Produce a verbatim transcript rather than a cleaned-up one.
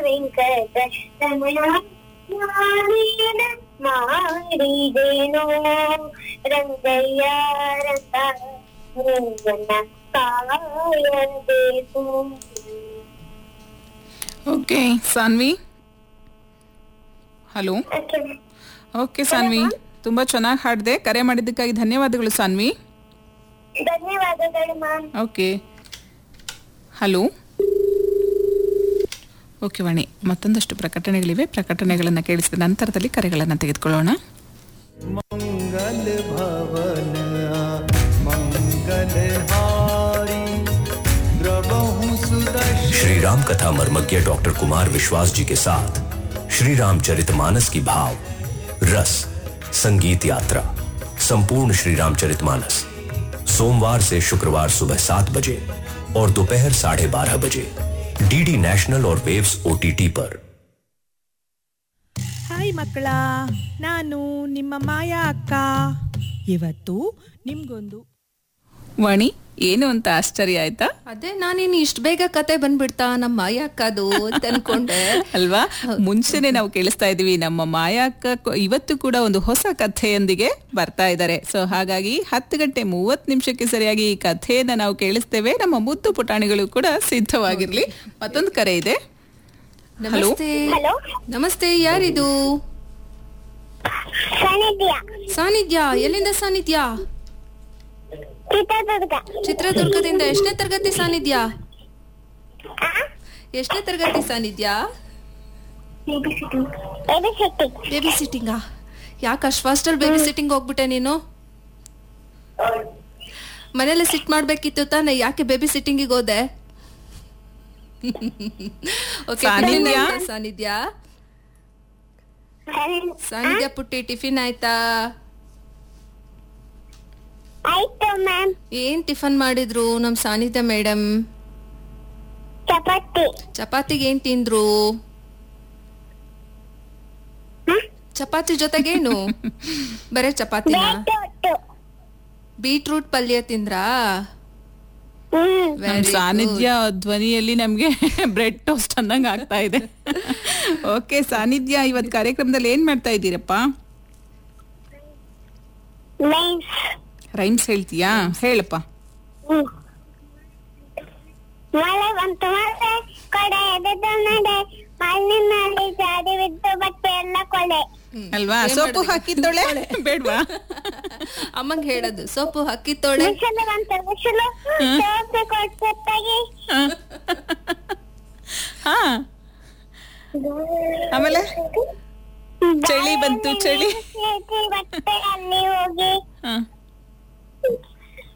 ವೆಂಕಟ ರಮಣ ಮಾಡಿದೇನೋ ರಂಗಯ್ಯ ರಂಗ ಕಾಯಬೇಕು. Okay Saanvi, hello. Okay Saanvi, ತುಂಬಾ ಚೆನ್ನಾಗಿ ಹಾಡಿದೆ. ಕರೆ ಮಾಡಿದ್ದಕ್ಕಾಗಿ ಧನ್ಯವಾದಗಳು ಸಾನ್ವಿ. ಧನ್ಯವಾದಗಳು ಮ್ಯಾಮ್. Okay, hello. ಓಕೆ ವಾಣಿ, ಮತ್ತೊಂದಷ್ಟು ಪ್ರಕಟಣೆಗಳಿವೆ. ಪ್ರಕಟಣೆಗಳನ್ನು ಕೇಳಿಸಿದ ನಂತರದಲ್ಲಿ ಕರೆಗಳನ್ನು ತೆಗೆದುಕೊಳ್ಳೋಣ. ಮಂಗಲ ಭವನ ಮಂಗಲ ಹಾರಿ द्रवहु सुदर्शन। श्री राम कथा मर्मज्ञ डॉक्टर कुमार विश्वास जी के साथ श्री रामचरितमानस की भाव रस संगीत यात्रा संपूर्ण श्री रामचरितमानस सोमवार से शुक्रवार सुबह सात बजे और दोपहर साढ़े बारह बजे डीडी नेशनल और वेव्स ओटीटी पर। ಹಾಯ್ ಮಕ್ಕಳ, ನಾನು ನಿಮ್ಮ ಮಾಯಾ ಅಕ್ಕ. ಇವತ್ತು ನಿಮ್ಗೊಂದು ವಾಣಿ, ಏನು ಅಂತ ಆಶ್ಚರ್ಯ ಆಯ್ತಾ? ಅದೇ ನಾನೇನು ಇಷ್ಟು ಬೇಗ ಕತೆ ಬಂದ್ಬಿಡ್ತಾ ನಮ್ಮ ಮಾಯಾ ಅಕ್ಕದು ಅಂತ ಅನ್ಕೊಂಡೆ ಅಲ್ವಾ? ಮುಂಚೆನೆ ನಾವು ಕೇಳಿಸ್ತಾ ಇದೀವಿ, ನಮ್ಮ ಮಾಯಾ ಅಕ್ಕ ಇವತ್ತು ಕೂಡ ಒಂದು ಹೊಸ ಕಥೆಯೊಂದಿಗೆ ಬರ್ತಾ ಇದ್ದಾರೆ. ಸೊ ಹಾಗಾಗಿ ಹತ್ತು ಗಂಟೆ ಮೂವತ್ತು ನಿಮಿಷಕ್ಕೆ ಸರಿಯಾಗಿ ಈ ಕಥೆಯನ್ನ ನಾವು ಕೇಳಿಸ್ತೇವೆ. ನಮ್ಮ ಮುದ್ದು ಪುಟಾಣಿಗಳು ಕೂಡ ಸಿದ್ಧವಾಗಿರ್ಲಿ. ಮತ್ತೊಂದು ಕರೆ ಇದೆ. ನಮಸ್ತೆ. ನಮಸ್ತೆ, ಯಾರಿದು? ಸಾನಿಧ್ಯ. ಸಾನಿಧ್ಯ, ಎಲ್ಲಿಂದ ಸಾನಿಧ್ಯ? ಚಿತ್ರದುರ್ಗ. ಚಿತ್ರದುರ್ಗದಿಂದ. ಎಷ್ಟನೇ ತರಗತಿ ಸಾನಿಧ್ಯ? ಎಷ್ಟನೇ ತರಗತಿ ಸಾನಿಧ್ಯ? ಬೇಬಿ ಸಿಟ್ಟಿಂಗಾ? ಯಾಕೆ ಅಷ್ಟು ಫಾಸ್ಟಲ್ಲಿ ಬೇಬಿ ಸಿಟ್ಟಿಂಗ್ ಹೋಗ್ಬಿಟ್ಟೆ ನೀನು? ಮನೇಲಿ ಸಿಟ್ ಮಾಡ್ಬೇಕಿತ್ತು ತಾನೆ, ಯಾಕೆ ಬೇಬಿ ಸಿಟ್ಟಿಂಗಿಗೆ ಹೋದೆ? ಸಾನಿಧ್ಯ ಸಾನಿಧ್ಯ ಸಾನಿಧ್ಯ ಪುಟ್ಟಿ, ಟಿಫಿನ್ ಆಯ್ತಾ? ಆಯ್ತು ಮ್ಯಾಮ್. ಏನ್ ಟಿಫನ್ ಮಾಡಿದ್ರು ನಮ್ ಸಾನಿಧ್ಯ ಮೇಡಮ್? ಚಪಾತಿ. ಚಪಾತಿಗೆ ಏನ್ ತಿಂದ್ರು? ಚಪಾತಿ ಜೊತೆಗೇನು? ಬರೇ ಚಪಾತಿನ? ಬೀಟ್ರೂಟ್ ಪಲ್ಯ ತಿಂದ್ರಾ? ಸಾನಿಧ್ಯ ಧ್ವನಿಯಲ್ಲಿ ನಮ್ಗೆ ಬ್ರೆಡ್ ಟೋಸ್ಟ್ ಅನ್ನಂಗ್ ಆಗ್ತಾ ಇದೆ. ಓಕೆ ಸಾನಿಧ್ಯ, ಇವತ್ ಕಾರ್ಯಕ್ರಮದಲ್ಲಿ ಏನ್ ಮಾಡ್ತಾ ಇದ್ದೀರಪ್ಪ? ರೈಮ್ಸ್ ಹೇಳ್ತೀಯಾ? ಹೇಳಪ್ಪ. ಮಳೆ ಬಂತು ಮಳೆ ಕೊಡೆ ಎದ್ದು ನಡೆ ಮಣ್ಣಿನಲ್ಲಿ ಜಾರಿ ಬಿದ್ದು ಬಟ್ಟೆ ಎಲ್ಲ ಕೊಳೆ ಅಲ್ವಾ? ಸೊಪ್ಪು ಹಾಕಿದ್ದೊಳೆ ಬೇಡ್ವಾ? ಅಮ್ಮಂಗ್ ಹೇಳೋದು, ಸೊಪ್ಪು ಹಾಕಿತ್ತೋಳೆ. ಬಿಸಿಲು ಬಂತು ಬಿಸಿಲು ಸೋಪೆ ಕೊಟ್ಟಾಗಿ. ಹಾ, ಆಮೇಲೆ ಚಳಿ ಬಂತು ಚಳಿ ಬಟ್ಟೆ ಅಲ್ಲಿ ಹೋಗಿ